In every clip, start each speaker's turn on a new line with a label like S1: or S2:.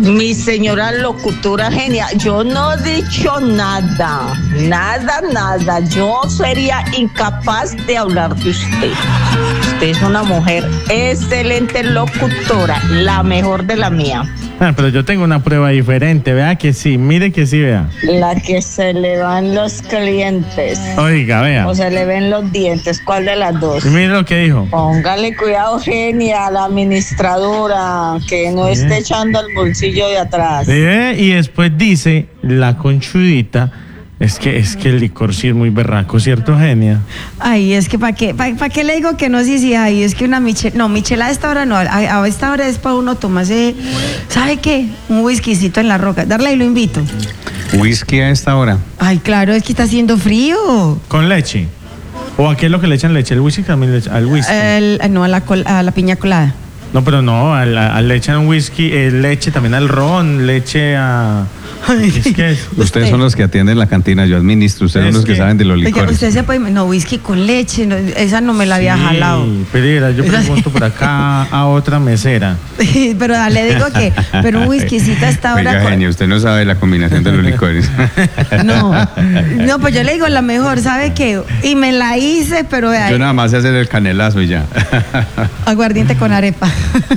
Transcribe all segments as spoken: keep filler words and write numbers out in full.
S1: Mi señora locutora genia, yo no he dicho nada, nada, nada. Yo sería incapaz de hablar de usted. Usted es una mujer excelente locutora, la mejor de la mía.
S2: Ah, pero yo tengo una prueba diferente, vea que sí, mire que sí, vea.
S1: La que se le van los clientes.
S2: Oiga, vea.
S1: O se le ven los dientes, ¿cuál de las dos?
S2: Y mire lo que dijo.
S1: Póngale cuidado, genia, a la administradora, que no
S2: Sí.
S1: esté echando el bolsillo de atrás.
S2: ¿Sí ve? Y después dice la conchudita. Es que, es que el licor sí es muy berraco, ¿cierto, genia?
S3: Ay, es que ¿para qué, pa, pa qué le digo que no? Sí, sí, ay, es que una michela, no, michela a esta hora no, a, a esta hora es para uno tomarse, ¿sabe qué? Un whiskycito en la roca, darle y lo invito.
S4: ¿Whisky a esta hora?
S3: Ay, claro, es que está haciendo frío.
S2: ¿Con leche? ¿O a qué es lo que le echan leche? ¿El whisky también le echan? ¿Al whisky?
S3: El, no, a la, col, a la piña colada.
S2: No, pero no, a la, a le echan whisky, eh, leche también al ron, leche a... Es que es-
S4: Ustedes son los que atienden la cantina, yo administro, ustedes
S2: Es
S4: son los que,
S2: que-
S4: saben de los
S3: Oiga,
S4: licores.
S3: usted se puede, no, whisky con leche, no, esa no me la había
S2: Sí,
S3: jalado.
S2: Pereira, yo pregunto por acá a otra mesera.
S3: Pero le digo que, pero un whiskycito a esta hora.
S4: Oiga,
S3: con-
S4: genio, usted no sabe la combinación de los licores.
S3: No, no, pues yo le digo la mejor, ¿sabe qué? Y me la hice, pero vea,
S4: Yo nada más sé hacer el canelazo y ya.
S3: aguardiente con arepa.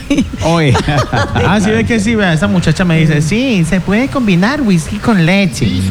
S4: Oye.
S2: Ah, sí ve que sí, vea, esa muchacha me dice, sí, se puede combinar whisky con leche.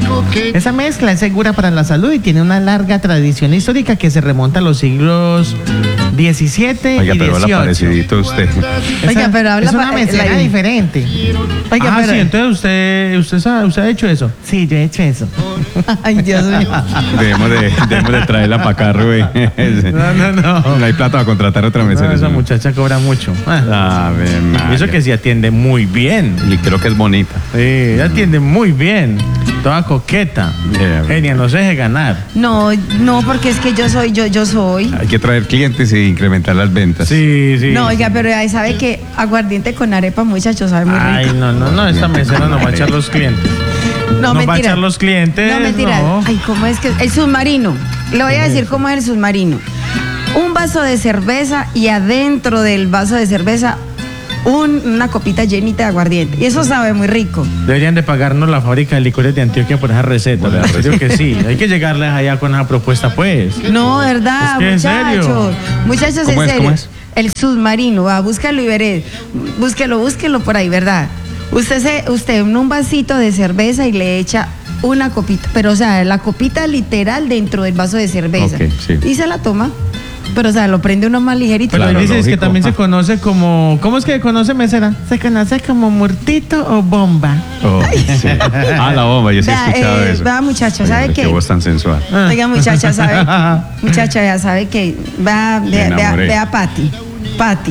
S2: Esa mezcla es segura para la salud y tiene una larga tradición histórica que se remonta a los siglos diecisiete
S4: Oiga,
S2: y
S4: pero habla
S2: dieciocho.
S4: parecidito usted.
S3: Oiga,
S2: Esa-
S3: pero habla
S2: es una
S3: pa-
S2: mesera
S3: la-
S2: diferente.
S3: Oiga,
S2: ah,
S3: pero-
S2: sí, entonces usted, usted, sabe, usted ha hecho eso. Sí, yo he hecho eso.
S3: Ay, Dios mío.
S4: Debemos de, debemos de traerla para acá, Rubén.
S2: No, no, no.
S4: No hay plata para contratar otra
S2: No,
S4: mesera.
S2: esa muchacha cobra mucho. Ah.
S4: Ave
S2: Y eso
S4: María.
S2: que sí atiende muy bien.
S4: Y creo que es bonita.
S2: Sí, ella atiende muy bien. Toda coqueta.
S4: Yeah.
S2: Genia, no se deje ganar.
S3: No, no, porque es que yo soy, yo, yo soy.
S4: Hay que traer clientes y incrementar las ventas.
S2: Sí, sí.
S3: No, oiga, pero ahí sabe que aguardiente con arepa, muchachos, sabe muy
S2: Ay,
S3: rico.
S2: no, no, no, esta mesera nos va a echar los clientes.
S3: No,
S2: nos va a
S3: mentira.
S2: echar los clientes.
S3: No, mentira.
S2: no.
S3: Ay, ¿cómo es que? El submarino. Le voy a decir cómo es el submarino. Un vaso de cerveza y adentro del vaso de cerveza un- una copita llenita de aguardiente. Y eso sabe muy rico.
S2: Deberían de pagarnos la fábrica de licores de Antioquia por esa receta.
S4: Por esa
S2: ¿verdad? Yo que sí. Hay que llegarles allá con esa propuesta, pues.
S3: No, ¿verdad,
S2: Es que en serio.
S3: muchachos? Muchachos,
S4: ¿Cómo
S3: en
S4: es,
S3: serio.
S4: cómo es?
S3: El submarino, va, búscalo y veré. Búsquelo, búsquelo por ahí, ¿verdad? Usted se, usted en un vasito de cerveza y le echa una copita, pero o sea, la copita literal dentro del vaso de cerveza.
S4: Ok, sí.
S3: Y se la toma. Pero o sea, lo prende uno más ligerito.
S2: Pero
S4: Claro,
S2: dices que
S4: lógico.
S2: también se conoce como... ¿Cómo es que se conoce mesera? Se conoce como muertito o bomba.
S4: Oh, sí. Ah, la bomba, yo sí he
S3: Vea,
S4: escuchado
S3: eh,
S4: eso.
S3: vea, muchacho, ¿sabe
S4: Oiga,
S3: qué?
S4: Qué voz tan sensual.
S3: Oiga, muchacha, ¿sabe? Muchacha, ya sabe que va,
S4: Me
S3: vea, vea,
S4: enamoré.
S3: vea Pati. Pati.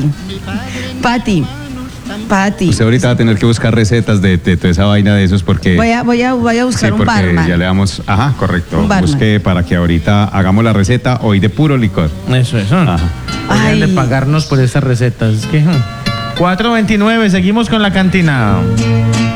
S3: Pati. Pati.
S4: Usted ahorita va a tener que buscar recetas de, de toda esa vaina de esos porque...
S3: Voy a, voy a, voy a
S4: Sí,
S3: buscar un
S4: porque
S3: barman.
S4: ya le damos... Ajá, correcto.
S3: Un barman.
S4: Busque para que ahorita hagamos la receta hoy de puro licor.
S2: Eso, eso.
S4: Ajá.
S2: Deberían de
S3: Ay.
S2: pagarnos por estas recetas. Es que... hmm. cuatro veintinueve, seguimos con la cantina.